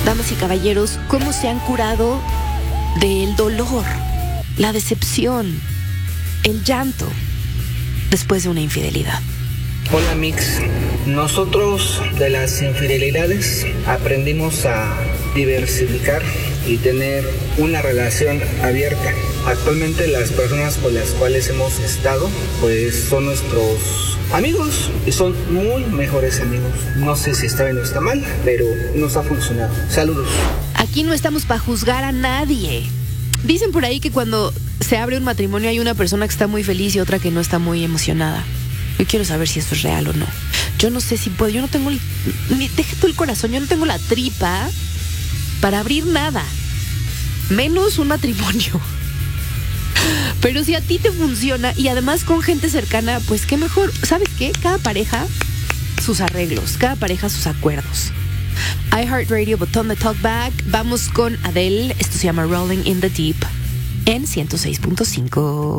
damas y caballeros, cómo se han curado del dolor, la decepción, el llanto después de una infidelidad. Hola Mix, nosotros de las infidelidades aprendimos a diversificar y tener una relación abierta. Actualmente las personas con las cuales hemos estado pues son nuestros amigos y son muy mejores amigos. No sé si está bien o está mal, pero nos ha funcionado. Saludos. Aquí no estamos para juzgar a nadie. Dicen por ahí que cuando se abre un matrimonio hay una persona que está muy feliz y otra que no está muy emocionada. Yo quiero saber si esto es real o no. Yo no sé si puedo, yo no tengo deja tú el corazón, yo no tengo la tripa para abrir nada, menos un matrimonio. Pero si a ti te funciona y además con gente cercana, pues qué mejor. ¿Sabes qué? Cada pareja sus arreglos, cada pareja sus acuerdos. iHeartRadio, botón de talkback. Vamos con Adele. Esto se llama Rolling in the Deep en 106.5.